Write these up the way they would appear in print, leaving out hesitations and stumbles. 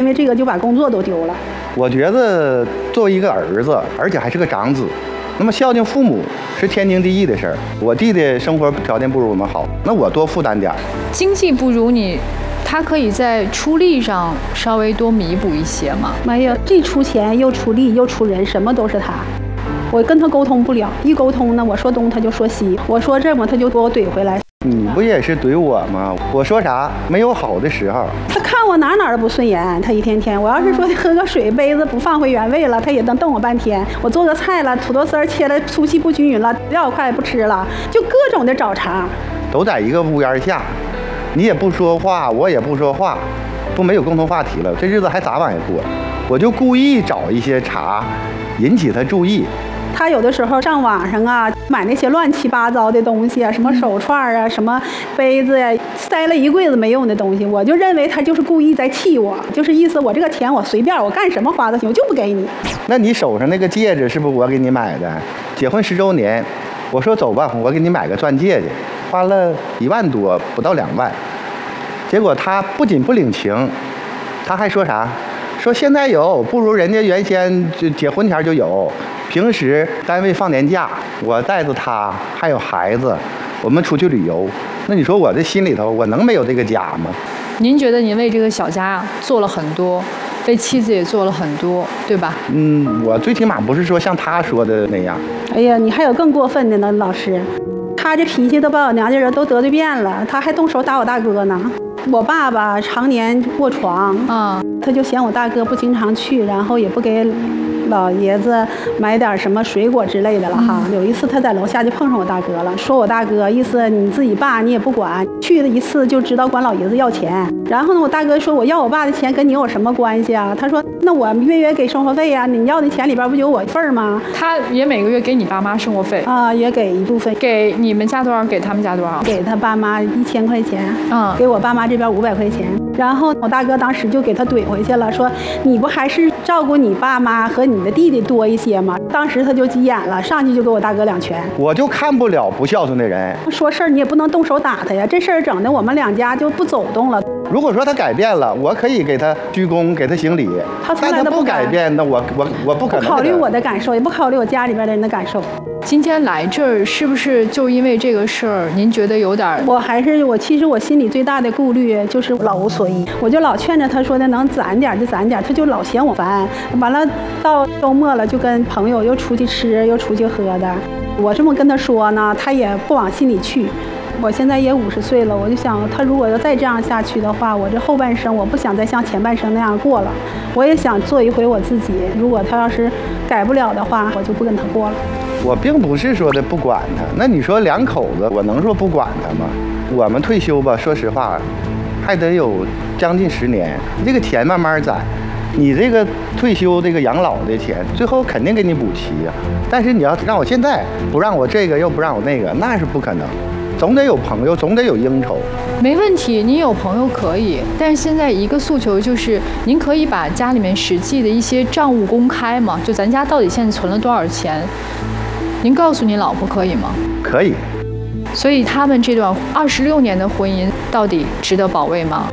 为这个就把工作都丢了。 我觉得作为一个儿子，而且还是个长子，那么孝敬父母是天经地义的事儿。我弟弟生活条件不如我们好，那我多负担点儿。 经济不如你，他可以在出力上稍微多弥补一些吗？ 没有，既出钱又出力又出人，什么都是他。我跟他沟通不了，一沟通呢，我说东他就说西，我说这么他就给我怼回来。 你不也是怼我吗？我说啥没有好的时候。 他看我哪都不顺眼，他一天天，我要是说喝个水杯子不放回原位了，他也能瞪我半天。我做个菜了，土豆丝切了粗细不均匀了，料块不吃了，就各种的找茬。 都在一个屋檐下，你也不说话，我也不说话，都没有共同话题了，这日子还咋往下过？我就故意找一些茬，引起他注意。 他有的时候上网上啊买那些乱七八糟的东西啊，什么手串啊，什么杯子呀，塞了一柜子没用的东西。我就认为他就是故意在气我，就是意思我这个钱我随便我干什么花都行，我就不给你。 那你手上那个戒指是不是我给你买的？结婚10周年，我说走吧，我给你买个钻戒去，花了1万多，不到2万。结果他不仅不领情，他还说啥？说现在有，不如人家原先就结婚前就有。平时单位放年假，我带着他还有孩子，我们出去旅游。那你说我这心里头，我能没有这个家吗？ 您觉得您为这个小家做了很多，为妻子也做了很多，对吧？ 我最起码不是说像他说的那样。 哎呀，你还有更过分的呢，老师。他这脾气都把我娘家人都得罪遍了，他还动手打我大哥呢。我爸爸常年卧床，他就嫌我大哥不经常去，然后也不给老爷子买点什么水果之类的了哈。有一次他在楼下就碰上我大哥了，说我大哥意思你自己爸你也不管，去了一次就知道管老爷子要钱。然后呢，我大哥说我要我爸的钱跟你有什么关系啊？他说那我月月给生活费呀，你要的钱里边不就有我份吗？ 他也每个月给你爸妈生活费啊，也给一部分。给你们家多少？给他们家多少？ 给他爸妈1000块钱，给我爸妈这边500块钱。然后我大哥当时就给他怼回去了，说你不还是照顾你爸妈和你的弟弟多一些吗？当时他就急眼了，上去就给我大哥2拳。 我就看不了不孝顺的人， 说事儿你也不能动手打他呀，这事儿整的我们2家就不走动了。 如果说他改变了，我可以给他鞠躬，给他行礼。 他从来都不改变，那我不可能。 不考虑我的感受，也不考虑我家里边的人的感受。 今天来这儿是不是就因为这个事儿？您觉得有点？ 其实我心里最大的顾虑就是老无所依，我就老劝着他说的能攒点就攒点，他就老嫌我烦。完了到周末了就跟朋友又出去吃又出去喝的，我这么跟他说呢，他也不往心里去。我现在也50岁了，我就想他如果要再这样下去的话，我这后半生我不想再像前半生那样过了，我也想做一回我自己。如果他要是改不了的话，我就不跟他过了。 我并不是说的不管他，那你说2口子，我能说不管他吗？我们退休吧，说实话，还得有将近10年，这个钱慢慢攒。你这个退休这个养老的钱，最后肯定给你补齐呀。但是你要让我现在不让我这个又不让我那个，那是不可能。总得有朋友，总得有应酬。 没问题，您有朋友可以，但是现在一个诉求就是，您可以把家里面实际的一些账务公开吗？就咱家到底现在存了多少钱？您告诉您老婆可以吗？ 可以。 所以他们这段26年的婚姻到底值得保卫吗？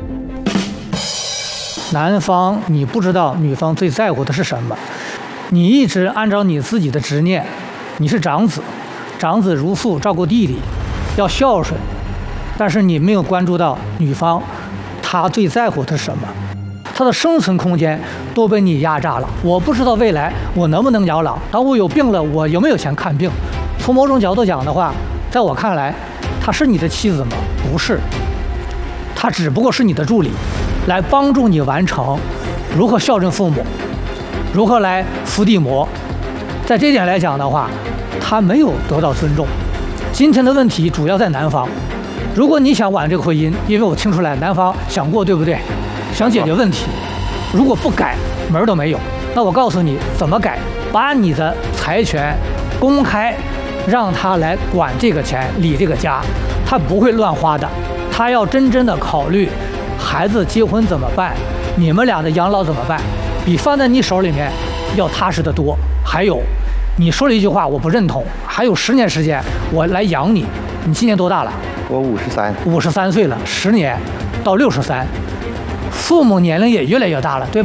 男方你不知道女方最在乎的是什么，你一直按照你自己的执念，你是长子，长子如父照顾弟弟，要孝顺，但是你没有关注到女方她最在乎的是什么，她的生存空间都被你压榨了。我不知道未来我能不能养老，当我有病了我有没有钱看病。从某种角度讲的话，在我看来她是你的妻子吗？不是，她只不过是你的助理，来帮助你完成如何孝顺父母，如何来伏地魔。在这点来讲的话，她没有得到尊重。今天的问题主要在男方，如果你想挽这个婚姻，因为我听出来男方想过，对不对？想解决问题，如果不改门都没有。那我告诉你怎么改，把你的财权公开，让他来管这个钱，理这个家，他不会乱花的。他要真正的考虑孩子结婚怎么办，你们俩的养老怎么办，比放在你手里面要踏实得多。还有你说了一句话我不认同，还有10年时间我来养你。你今年多大了？ 我53岁了，10年到63，父母年龄也越来越大了，对吧？